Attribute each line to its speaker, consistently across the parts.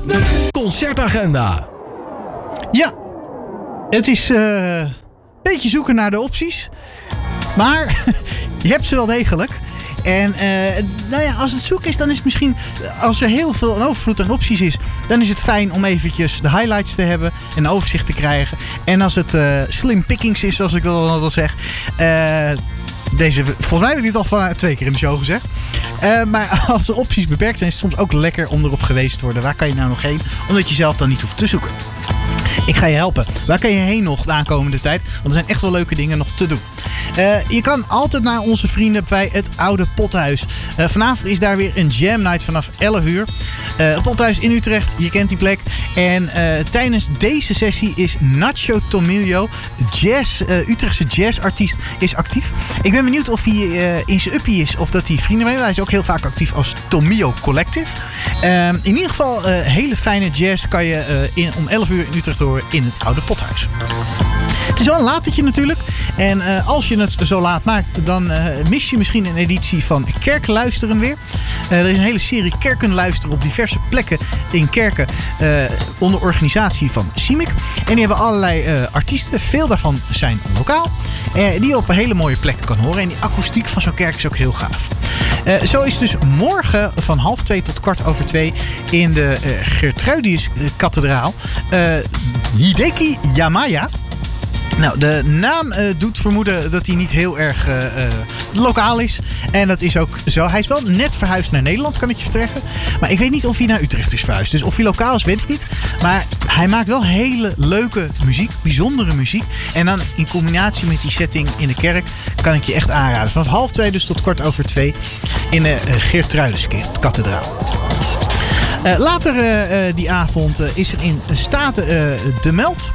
Speaker 1: De concertagenda.
Speaker 2: Ja, het is een beetje zoeken naar de opties. Maar je hebt ze wel degelijk. En als het zoek is, dan is het misschien... Als er heel veel een overvloed aan opties is... dan is het fijn om eventjes de highlights te hebben... en een overzicht te krijgen. En als het slim pickings is, zoals ik dat altijd zeg... volgens mij heb ik dit al van 2 keer in de show gezegd. Maar als de opties beperkt zijn, is het soms ook lekker om erop gewezen te worden. Waar kan je nou nog heen? Omdat je zelf dan niet hoeft te zoeken. Ik ga je helpen. Waar kan je heen nog de aankomende tijd? Want er zijn echt wel leuke dingen nog te doen. Je kan altijd naar onze vrienden bij het Oude Pothuis. Vanavond is daar weer een jam night vanaf 11 uur. Pothuis in Utrecht, je kent die plek. En tijdens deze sessie is Nacho Tomillo, Utrechtse jazzartiest, is actief. Ik ben benieuwd of hij in zijn uppie is of dat hij vrienden mee. Hij is ook heel vaak actief als Tomillo Collective. In ieder geval hele fijne jazz kan je om 11 uur in Utrecht horen in het Oude Pothuis. Het is wel een latertje natuurlijk. En als je het zo laat maakt, dan mis je misschien een editie van Kerkluisteren weer. Er is een hele serie Kerkenluisteren op diverse plekken in kerken onder organisatie van CIMIC. En die hebben allerlei artiesten. Veel daarvan zijn lokaal. Die je op een hele mooie plek kan horen. En die akoestiek van zo'n kerk is ook heel gaaf. Zo is dus morgen van 1:30 tot 2:15 in de Gertrudius-kathedraal Hideki Yamaya. Nou, de naam doet vermoeden dat hij niet heel erg lokaal is. En dat is ook zo. Hij is wel net verhuisd naar Nederland, kan ik je vertellen. Maar ik weet niet of hij naar Utrecht is verhuisd. Dus of hij lokaal is, weet ik niet. Maar hij maakt wel hele leuke muziek. Bijzondere muziek. En dan in combinatie met die setting in de kerk kan ik je echt aanraden. Vanaf 1:30 dus tot 2:15 in de Gertrudius-kathedraal. Later die avond is er in Staten de Meld.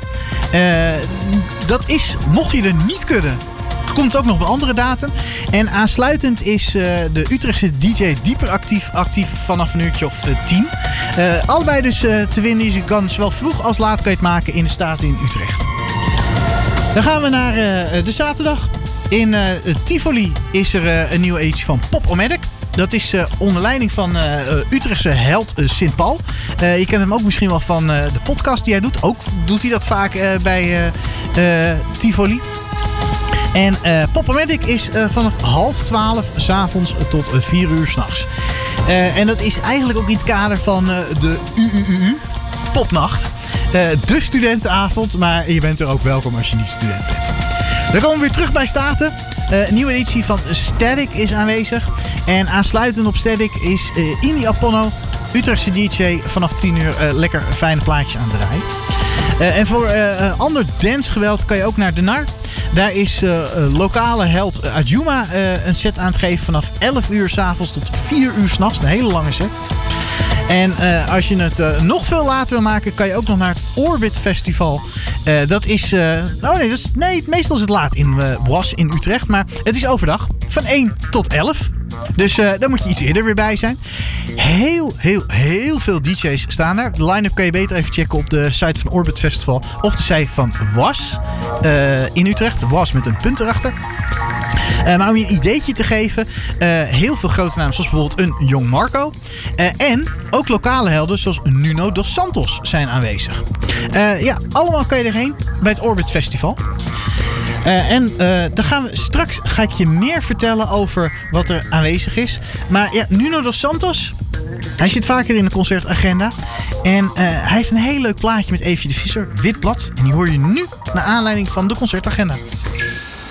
Speaker 2: Dat is, mocht je er niet kunnen, komt het ook nog op een andere datum. En aansluitend is de Utrechtse DJ Dieper actief vanaf een uurtje of 10. Allebei dus te winnen. Dus je kan zowel vroeg als laat kan je het maken in de Staten in Utrecht. Dan gaan we naar de zaterdag. In Tivoli is er een nieuwe editie van Pop-O-Matic. Dat is onder leiding van Utrechtse held Sint Paul. Je kent hem ook misschien wel van de podcast die hij doet. Ook doet hij dat vaak bij Tivoli. En Pop-O-Matic is vanaf 11:30 s'avonds tot 4 uur s'nachts. En dat is eigenlijk ook in het kader van de UUU Popnacht. De studentenavond, maar je bent er ook welkom als je niet student bent. Dan komen we weer terug bij Staten. Een nieuwe editie van Static is aanwezig. En aansluitend op Static is Indie Apollo, Utrechtse DJ, vanaf 10 uur lekker fijne plaatjes aan de rij. En voor ander dancegeweld kan je ook naar De Nar. Daar is lokale held Adjuma een set aan het geven vanaf 11 uur s'avonds tot 4 uur s'nachts. Een hele lange set. En als je het nog veel later wil maken, kan je ook nog naar het Orbit Festival. Dat is... meestal is het laat in Was in Utrecht. Maar het is overdag van 1 tot 11. Dus daar moet je iets eerder weer bij zijn. Heel veel DJ's staan daar. De line-up kan je beter even checken op de site van Orbit Festival. Of de site van Was in Utrecht. Was met een punt erachter. Maar om je een ideetje te geven, heel veel grote namen, zoals bijvoorbeeld een Jong Marco. En ook lokale helden, zoals Nuno dos Santos, zijn aanwezig. Allemaal kan je erheen bij het Orbit Festival. Dan ga ik je meer vertellen over wat er aanwezig is. Maar ja, Nuno dos Santos, hij zit vaker in de concertagenda. En hij heeft een heel leuk plaatje met Evie de Visser, Wit Blad. En die hoor je nu naar aanleiding van de concertagenda.